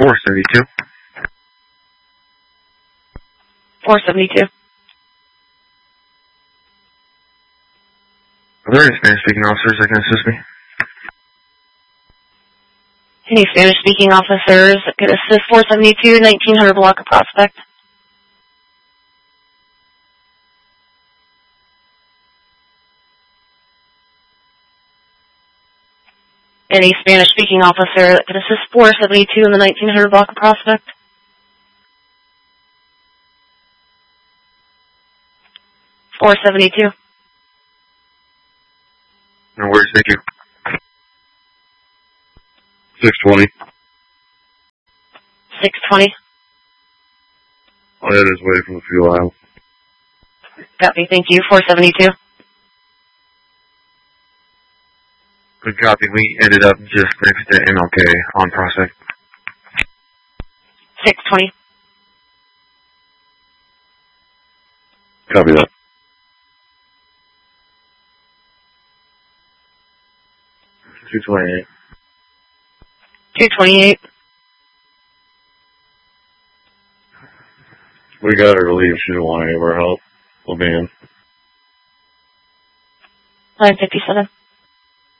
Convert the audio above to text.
472. 472. Are there any Spanish-speaking officers that can assist me? Any Spanish-speaking officers that could assist 472, 1900 block of Prospect? Any Spanish-speaking officer that could assist 472 in the 1900 block of Prospect? $472. No worries, thank you. 620. 620. I'll head his way from the fuel aisle. Copy, thank you. 472. Good copy. We ended up just next to MLK on Prospect. 620. Copy that. 228. 228. We got her to leave. She didn't want any of our help. We'll be in. 957.